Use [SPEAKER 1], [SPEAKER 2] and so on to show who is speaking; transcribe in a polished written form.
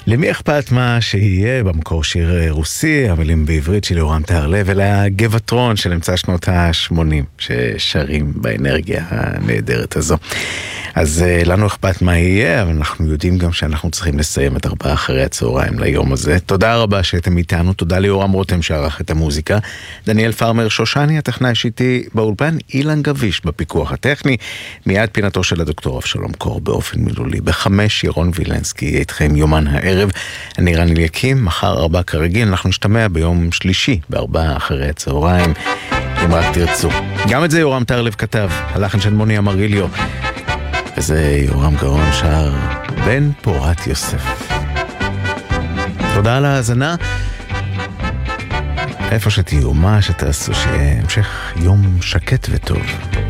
[SPEAKER 1] למי אכפת מה שיהיה? במקור שיר רוסי, המילים בעברית של יורם טהרלב, ולגבעתרון של אמצע שנות ה-80 ששרים באנרגיה הנהדרת הזו. אז לנו אכפת מה יהיה, אבל אנחנו יודעים גם שאנחנו צריכים לסיים את 4 אחרי הצהריים ליום הזה. תודה רבה שאתם איתנו, תודה ליורם רותם שערך את המוזיקה, דניאל פרמר שושני, הטכנאי שיטי באולפן, אילן גביש בפיקוח הטכני, מיד פינתו של הדוקטור אבשלום קור באופן מילולי. ב-5 ירון וילנסקי יהיה איתכם יומן הערב. אני רן אליקים, מחר 4 כרגיל, אנחנו נשתמע ביום שלישי ב4 אחרי הצהריים, אם רק תרצו. גם את זה יורם טהרלב כתב, הלחן של מוני אמריליו, וזה יורם גאון שר בן פורת יוסף. תודה על ההאזנה. איפה שתהיו, מה שתעשו, שיהיה המשך יום שקט וטוב.